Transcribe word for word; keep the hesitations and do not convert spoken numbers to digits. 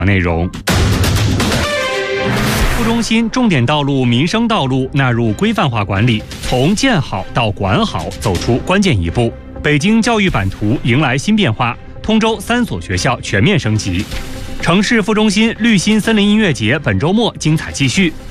内容。副中心重点道路、民生道路纳入规范化管理，从建好到管好走出关键一步。北京教育版图迎来新变化，通州三所学校全面升级。城市副中心绿心森林音乐节本周末精彩继续，